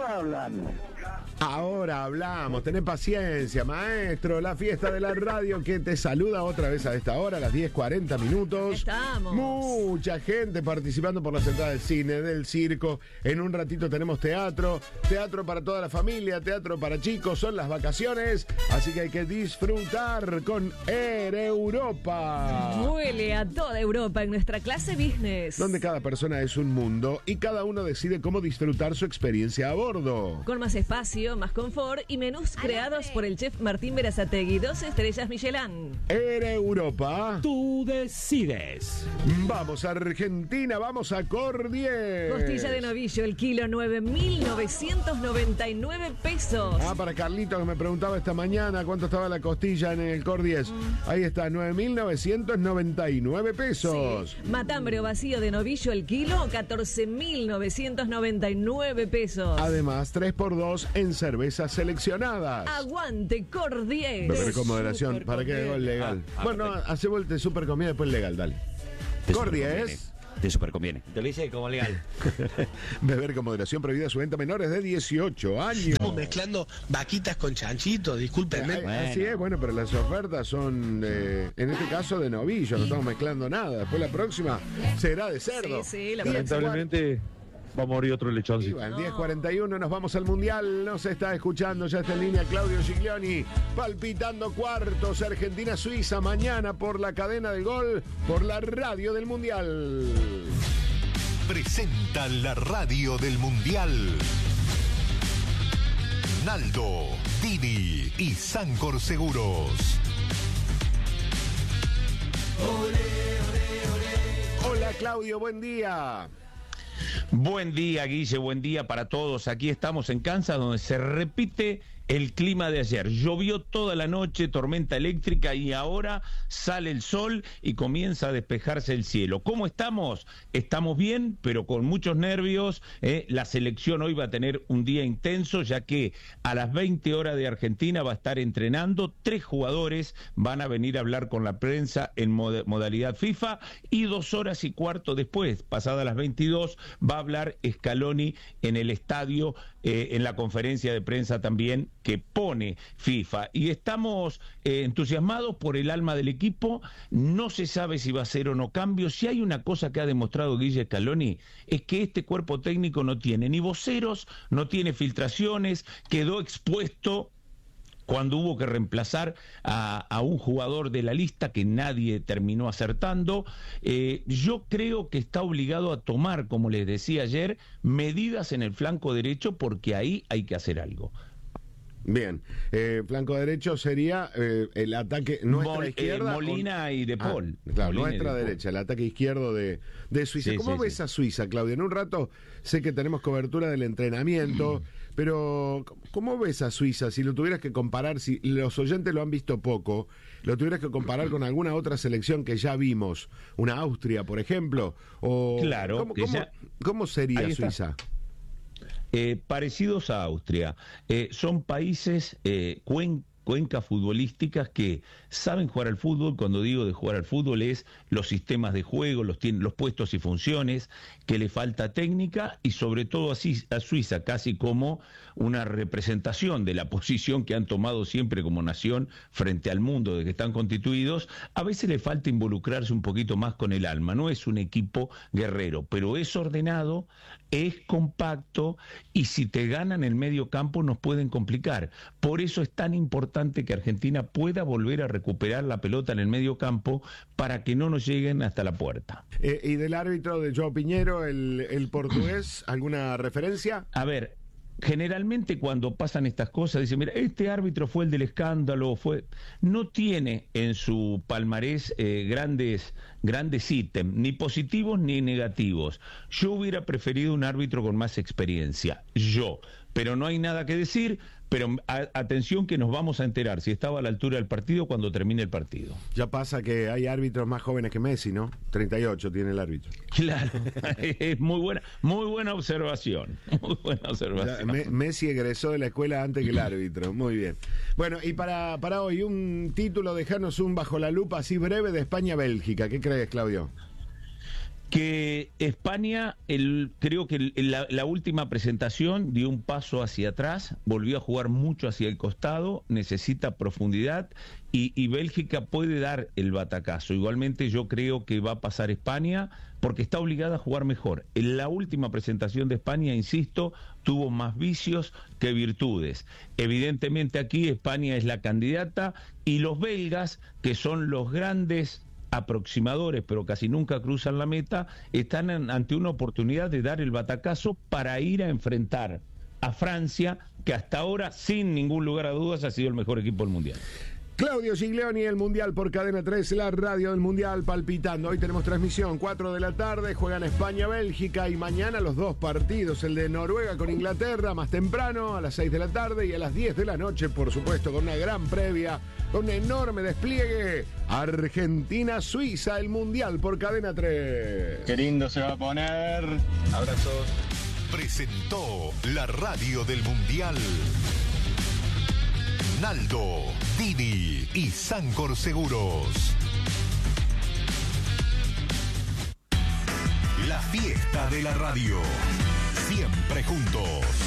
ahora hablan. Ahora hablamos, tenés paciencia, maestro. La fiesta de la radio que te saluda otra vez a esta hora, a las 10:40 minutos. Estamos. Mucha gente participando por las entradas del cine, del circo. En un ratito tenemos teatro para toda la familia, teatro para chicos, son las vacaciones. Así que hay que disfrutar con Air Europa. Vuele a toda Europa en nuestra clase business. Donde cada persona es un mundo y cada uno decide cómo disfrutar su experiencia a bordo. Con más espacio, más confort y menús creados por el chef Martín Berazategui, 2 estrellas Michelin. Air Europa. Tú decides. Vamos a Argentina, vamos a Cordies. Costilla de novillo, el kilo, 9.999 pesos. Ah, para Carlito que me preguntaba esta mañana cuánto estaba la costilla en el Cordies. Ahí está, 9.999 pesos. Sí. Matambre o vacío de novillo, el kilo, 14.999 pesos. Además, 3x2 en cervezas seleccionadas. Aguante, Cordies. Beber con moderación, para que haga legal. Bueno, hace vuelta de super comida, después legal, dale. Cordies. Te super conviene. Te lo hice como legal. Beber con moderación, prohibida su venta a menores de 18 años. Estamos mezclando vaquitas con chanchitos, discúlpenme. Así es, bueno, pero las ofertas son, en este caso, de novillo, no estamos mezclando nada. Después la próxima será de cerdo. Sí, la Lamentablemente va a morir otro lechón. Y bueno, 10:41 nos vamos al Mundial. Nos está escuchando, ya está en línea Claudio Giglioni, palpitando cuartos Argentina-Suiza mañana por la cadena del Gol, por la radio del Mundial. Presenta la radio del Mundial. Naldo, Dini y Sancor Seguros. Hola Claudio, buen día. Buen día, Guille, buen día para todos. Aquí estamos en Kansas, donde se repite el clima de ayer. Llovió toda la noche, tormenta eléctrica, y ahora sale el sol y comienza a despejarse el cielo. ¿Cómo estamos? Estamos bien, pero con muchos nervios. La selección hoy va a tener un día intenso, ya que a las 20 horas de Argentina va a estar entrenando. 3 jugadores van a venir a hablar con la prensa en modalidad FIFA, y 2 horas y cuarto después, pasadas las 22, va a hablar Scaloni en el estadio, en la conferencia de prensa también que pone FIFA, y estamos entusiasmados por el alma del equipo. No se sabe si va a ser o no cambio. Si hay una cosa que ha demostrado Guille Scaloni, es que este cuerpo técnico no tiene ni voceros, no tiene filtraciones, quedó expuesto cuando hubo que reemplazar a un jugador de la lista que nadie terminó acertando. Yo creo que está obligado a tomar, como les decía ayer, medidas en el flanco derecho, porque ahí hay que hacer algo. Bien, flanco derecho sería el ataque nuestra izquierda. Molina y De Paul. Claro, Molina nuestra derecha, el ataque izquierdo de Suiza. Sí, ¿Cómo ves a Suiza, Claudia? En un rato sé que tenemos cobertura del entrenamiento, pero ¿cómo ves a Suiza? Si lo tuvieras que comparar, si los oyentes lo han visto poco, lo tuvieras que comparar con alguna otra selección que ya vimos, una Austria, por ejemplo, o claro, ¿cómo sería Suiza? Parecidos a Austria. Son países cuencas futbolísticas que saben jugar al fútbol. Cuando digo de jugar al fútbol, es los sistemas de juego, los puestos y funciones, que le falta técnica, y sobre todo así a Suiza, casi como una representación de la posición que han tomado siempre como nación frente al mundo de que están constituidos. A veces le falta involucrarse un poquito más con el alma. No es un equipo guerrero, pero es ordenado, es compacto, y si te ganan el medio campo nos pueden complicar. Por eso es tan importante que Argentina pueda volver a recuperar la pelota en el medio campo para que no nos lleguen hasta la puerta. ¿Y del árbitro de João Piñero, el portugués, alguna referencia? A ver, generalmente cuando pasan estas cosas dicen, mira, este árbitro fue el del escándalo, no tiene en su palmarés grandes ítems, ni positivos ni negativos. Yo hubiera preferido un árbitro con más experiencia, pero no hay nada que decir. Pero atención, que nos vamos a enterar si estaba a la altura del partido cuando termine el partido. Ya pasa que hay árbitros más jóvenes que Messi, ¿no? 38 tiene el árbitro. Claro, es muy buena observación. Muy buena observación. Messi egresó de la escuela antes que el árbitro. Muy bien. Bueno, y para hoy, un título, dejarnos un bajo la lupa así breve de España-Bélgica. ¿Qué crees, Claudio? Que España, creo que la última presentación dio un paso hacia atrás, volvió a jugar mucho hacia el costado, necesita profundidad y Bélgica puede dar el batacazo. Igualmente yo creo que va a pasar España porque está obligada a jugar mejor. En la última presentación de España, insisto, tuvo más vicios que virtudes. Evidentemente aquí España es la candidata y los belgas, que son los grandes aproximadores, pero casi nunca cruzan la meta, están ante una oportunidad de dar el batacazo para ir a enfrentar a Francia, que hasta ahora, sin ningún lugar a dudas, ha sido el mejor equipo del Mundial. Claudio Giglioni, el Mundial por Cadena 3, la radio del Mundial palpitando. Hoy tenemos transmisión, 4 de la tarde, juegan España-Bélgica y mañana los dos partidos, el de Noruega con Inglaterra, más temprano, a las 6 de la tarde y a las 10 de la noche, por supuesto, con una gran previa, con un enorme despliegue. Argentina-Suiza, el Mundial por Cadena 3. Qué lindo se va a poner. Abrazos. Presentó la radio del Mundial. Naldo, Didi y Sancor Seguros. La fiesta de la radio. Siempre juntos.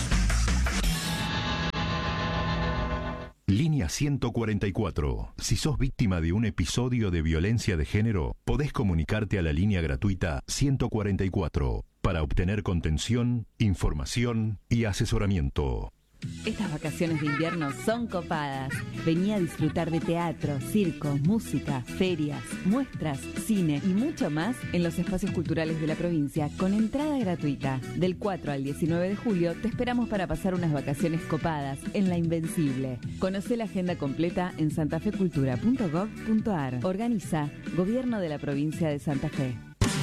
Línea 144. Si sos víctima de un episodio de violencia de género, podés comunicarte a la línea gratuita 144 para obtener contención, información y asesoramiento. Estas vacaciones de invierno son copadas. Vení a disfrutar de teatro, circo, música, ferias, muestras, cine y mucho más en los espacios culturales de la provincia con entrada gratuita. Del 4 al 19 de julio te esperamos para pasar unas vacaciones copadas en La Invencible. Conocé la agenda completa en santafecultura.gov.ar. Organiza Gobierno de la Provincia de Santa Fe.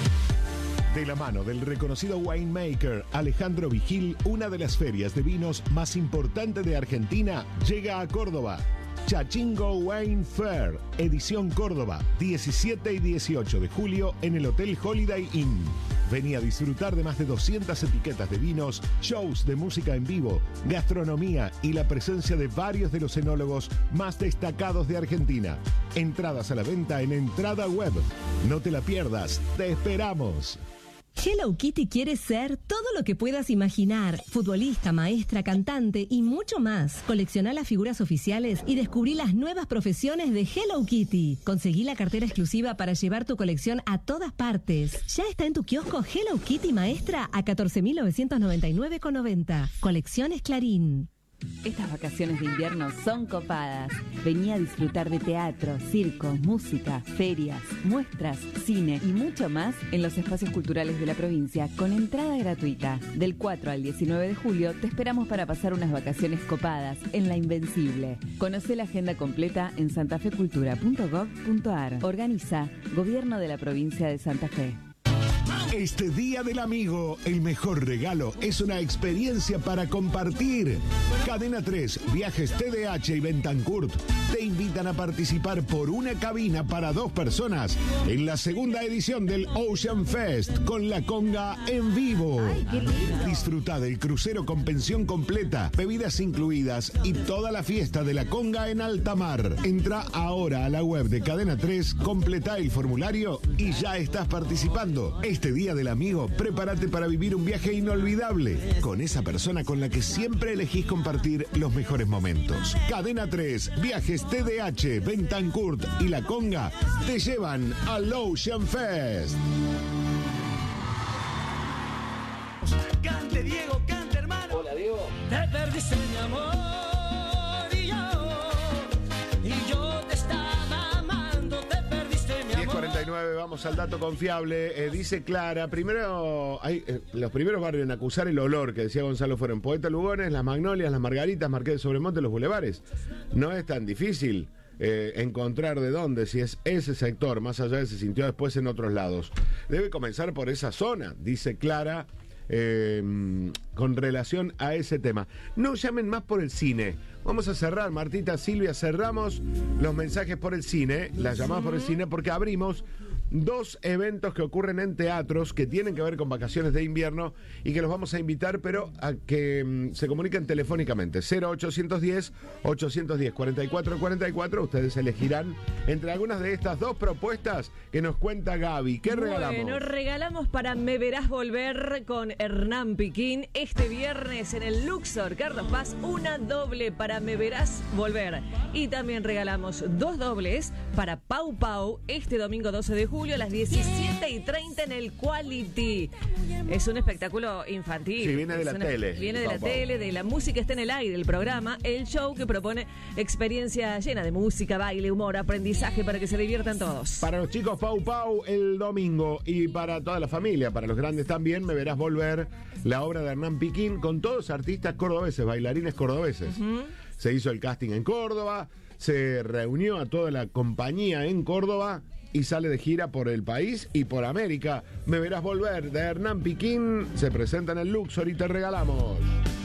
De la mano del reconocido winemaker Alejandro Vigil, una de las ferias de vinos más importantes de Argentina llega a Córdoba. Chachingo Wine Fair, edición Córdoba, 17 y 18 de julio en el Hotel Holiday Inn. Vení a disfrutar de más de 200 etiquetas de vinos, shows de música en vivo, gastronomía y la presencia de varios de los enólogos más destacados de Argentina. Entradas a la venta en Entrada Web. No te la pierdas, te esperamos. Hello Kitty quiere ser todo lo que puedas imaginar. Futbolista, maestra, cantante y mucho más. Colecciona las figuras oficiales y descubrí las nuevas profesiones de Hello Kitty. Conseguí la cartera exclusiva para llevar tu colección a todas partes. Ya está en tu kiosco Hello Kitty Maestra a 14.999,90. Colecciones Clarín. Estas vacaciones de invierno son copadas. Vení a disfrutar de teatro, circo, música, ferias, muestras, cine y mucho más en los espacios culturales de la provincia con entrada gratuita. Del 4 al 19 de julio te esperamos para pasar unas vacaciones copadas en La Invencible. Conocé la agenda completa en santafecultura.gov.ar. Organiza Gobierno de la Provincia de Santa Fe. Este Día del Amigo, el mejor regalo es una experiencia para compartir. Cadena 3, Viajes TDH y Bentancurt te invitan a participar por una cabina para 2 personas en la segunda edición del Ocean Fest con la conga en vivo. ¡Ay, qué lindo! Disfruta del crucero con pensión completa, bebidas incluidas y toda la fiesta de la conga en alta mar. Entra ahora a la web de Cadena 3, completa el formulario y ya estás participando. Este Día del Amigo, prepárate para vivir un viaje inolvidable con esa persona con la que siempre elegís compartir los mejores momentos. Cadena 3, Viajes TDH, Bentancurt y La Conga te llevan al Ocean Fest. Cante Diego, cante hermano. Hola Diego. Te perdiste mi amor y yo te estaba amando. Te perdiste mi amor. 10:49, vamos al dato confiable. Dice Clara, primero los primeros barrios en acusar el olor, que decía Gonzalo, fueron Poeta Lugones, Las Magnolias, Las Margaritas, Marqués de Sobremonte, Los Bulevares. No es tan difícil encontrar de dónde, si es ese sector, más allá de se sintió después en otros lados. Debe comenzar por esa zona, dice Clara, con relación a ese tema. No llamen más por el cine. Vamos a cerrar, Martita, Silvia, cerramos los mensajes por el cine, las llamadas por el cine, porque abrimos 2 eventos que ocurren en teatros que tienen que ver con vacaciones de invierno y que los vamos a invitar, pero a que se comuniquen telefónicamente. 0810-810-4444. Ustedes elegirán entre algunas de estas 2 propuestas que nos cuenta Gaby. ¿Qué regalamos? Bueno, regalamos para Me Verás Volver con Hernán Piquín este viernes en el Luxor Carlos Paz, una doble para Me Verás Volver. Y también regalamos 2 dobles para Pau Pau este domingo 12 de julio a las 17:30 en el Quality. Es un espectáculo infantil. Sí, viene de la tele. Viene de Pau la Pau. tele, de la música está en el aire, el programa, el show que propone experiencia llena de música, baile, humor, aprendizaje para que se diviertan todos. Para los chicos Pau Pau el domingo y para toda la familia, para los grandes también, Me Verás Volver, la obra de Hernán Piquín con todos artistas cordobeses, bailarines cordobeses. Se hizo el casting en Córdoba, se reunió a toda la compañía en Córdoba y sale de gira por el país y por América. Me Verás Volver de Hernán Piquín se presenta en el Luxor y te regalamos